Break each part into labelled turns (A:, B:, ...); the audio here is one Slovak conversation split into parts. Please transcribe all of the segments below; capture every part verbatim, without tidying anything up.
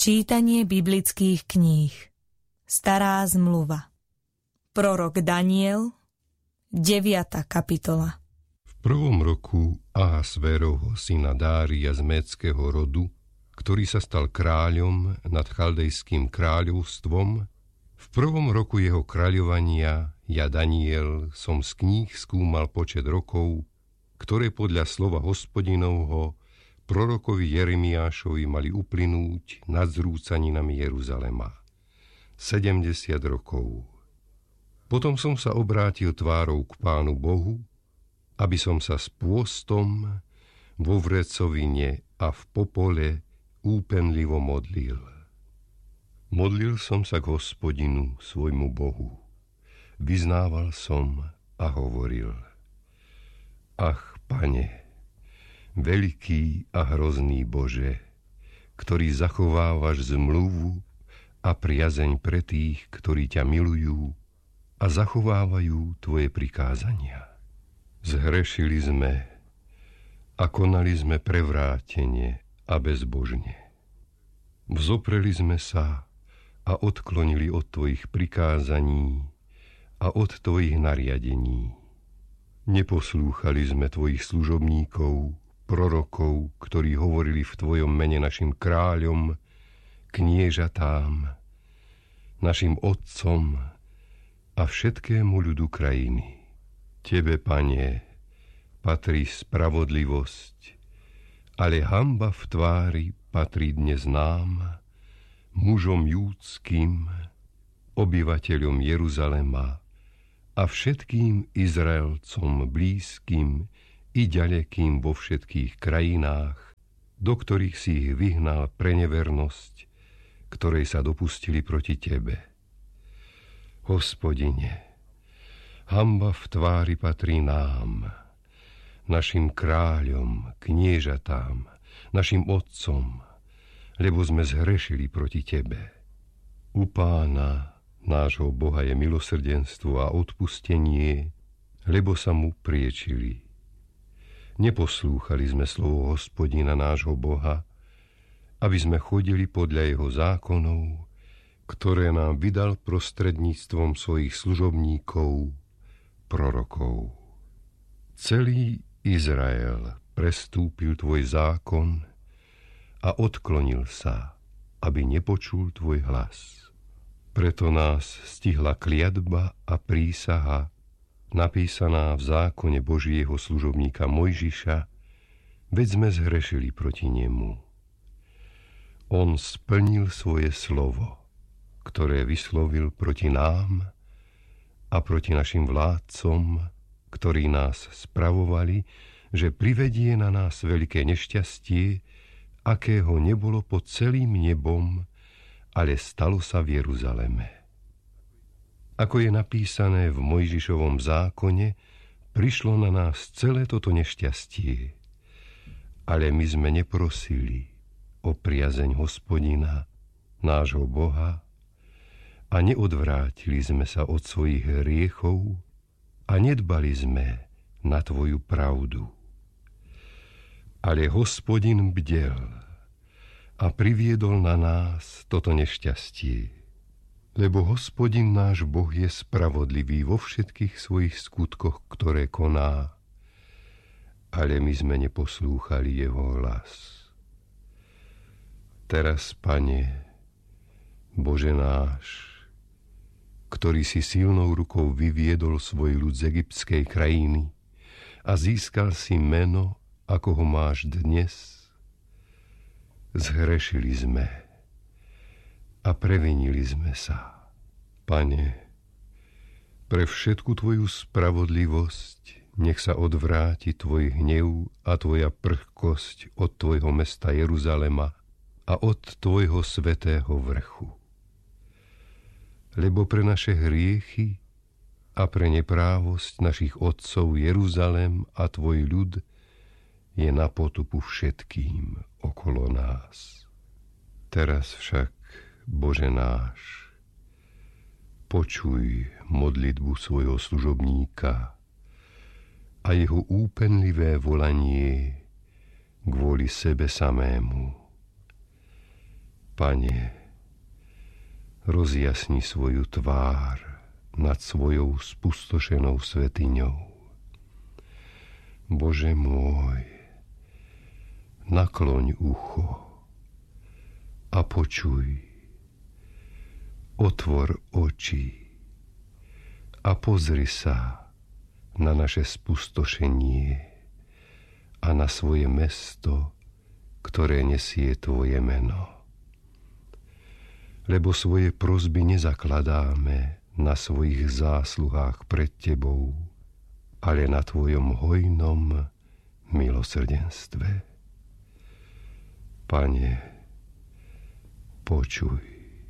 A: Čítanie biblických kníh. Stará zmluva. Prorok Daniel, deviata kapitola.
B: V prvom roku Ahasvérovho syna Dária z Médskeho rodu, ktorý sa stal kráľom nad Chaldejským kráľovstvom, v prvom roku jeho kráľovania ja, Daniel, som z kníh skúmal počet rokov, ktoré podľa slova Hospodinovho prorokovi Jeremiášovi mali uplynúť nad zrúcaninami Jeruzalema. sedemdesiat rokov. Potom som sa obrátil tvárou k Pánu Bohu, aby som sa s pôstom vo vrecovine a v popole úpenlivo modlil. Modlil som sa k Hospodinu, svojmu Bohu. Vyznával som a hovoril: Ach, Pane, veľký a hrozný Bože, ktorý zachovávaš zmluvu a priazeň pre tých, ktorí ťa milujú a zachovávajú tvoje prikázania. Zhrešili sme a konali sme prevrátene a bezbožne. Vzopreli sme sa a odklonili od tvojich prikázaní a od tvojich nariadení. Neposlúchali sme tvojich služobníkov, prorokov, ktorí hovorili v tvojom mene našim kráľom, kniežatám, našim otcom a všetkému ľudu krajiny. Tebe, Pane, patrí spravodlivosť, ale hanba v tvári patrí dnes nám, mužom júdskym, obyvateľom Jeruzalema a všetkým Izraelcom blízkym i ďalekým vo všetkých krajinách, do ktorých si ich vyhnal pre nevernosť, ktorej sa dopustili proti tebe. Hospodine, hanba v tvári patrí nám, našim kráľom, kniežatám, našim otcom, lebo sme zhrešili proti tebe. U Pána, nášho Boha, je milosrdenstvo a odpustenie, lebo sa mu priečili. Neposlúchali sme slovo Hospodina, nášho Boha, aby sme chodili podľa jeho zákonov, ktoré nám vydal prostredníctvom svojich služobníkov, prorokov. Celý Izrael prestúpil tvoj zákon a odklonil sa, aby nepočul tvoj hlas. Preto nás stihla kliatba a prísaha, napísaná v zákone Božieho služobníka Mojžiša, veď sme zhrešili proti nemu. On splnil svoje slovo, ktoré vyslovil proti nám a proti našim vládcom, ktorí nás spravovali, že privedie na nás veľké nešťastie, akého nebolo pod celým nebom, ale stalo sa v Jeruzaleme. Ako je napísané v Mojžišovom zákone, prišlo na nás celé toto nešťastie, ale my sme neprosili o priazeň Hospodina, nášho Boha, a neodvrátili sme sa od svojich hriechov a nedbali sme na tvoju pravdu. Ale Hospodin bdel a priviedol na nás toto nešťastie, lebo Hospodin náš Boh je spravodlivý vo všetkých svojich skutkoch, ktoré koná, ale my sme neposlúchali jeho hlas. Teraz, Pane, Bože náš, ktorý si silnou rukou vyviedol svoj ľud z egyptskej krajiny a získal si meno, ako ho máš dnes, zhrešili sme a previnili sme sa. Pane, pre všetku tvoju spravodlivosť nech sa odvráti tvoj hnev a tvoja prchkosť od tvojho mesta Jeruzalema a od tvojho svätého vrchu. Lebo pre naše hriechy a pre neprávosť našich otcov Jeruzalem a tvoj ľud je na potupu všetkým okolo nás. Teraz však, Bože náš, počuj modlitbu svojho služobníka a jeho úpenlivé volanie kvôli sebe samému. Pane, rozjasni svoju tvár nad svojou spustošenou svätyňou. Bože môj, nakloň ucho a počuj, otvor oči a pozri sa na naše spustošenie a na svoje mesto, ktoré nesie tvoje meno. Lebo svoje prosby nezakladáme na svojich zásluhách pred tebou, ale na tvojom hojnom milosrdenstve. Pane, počuj.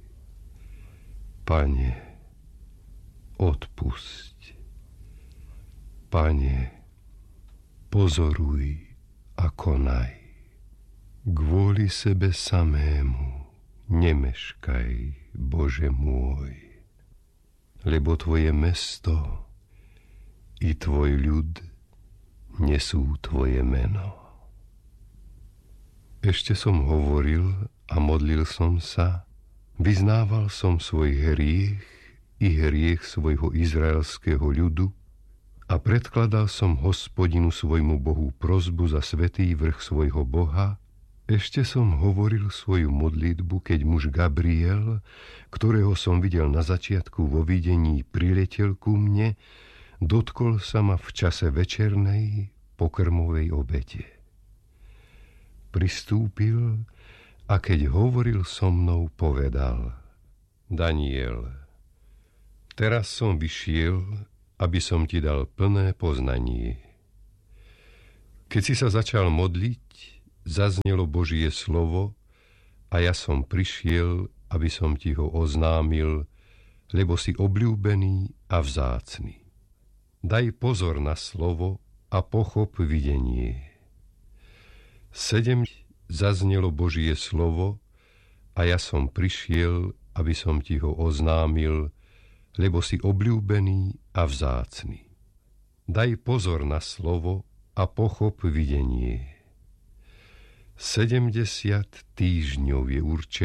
B: Pane, odpusť. Pane, pozoruj a konaj. Kvôli sebe samému nemeškaj, Bože môj, lebo tvoje mesto i tvoj ľud nesú tvoje meno. Ešte som hovoril a modlil som sa, vyznával som svoj hriech i hriech svojho izraelského ľudu a predkladal som Hospodinu svojmu Bohu prosbu za svätý vrch svojho Boha. Ešte som hovoril svoju modlitbu, keď muž Gabriel, ktorého som videl na začiatku vo videní, priletel ku mne, dotkol sa ma v čase večernej pokrmovej obete. Pristúpil a keď hovoril so mnou, povedal: Daniel, teraz som vyšiel, aby som ti dal plné poznanie. Keď si sa začal modliť, zaznelo Božie slovo a ja som prišiel, aby som ti ho oznámil, lebo si obľúbený a vzácny. Daj pozor na slovo a pochop videnie. Sedem zaznelo Božie slovo a ja som prišiel, aby som ti ho oznámil, lebo si obľúbený a vzácny. Daj pozor na slovo a pochop videnie. Sedemdesiat týždňov je určené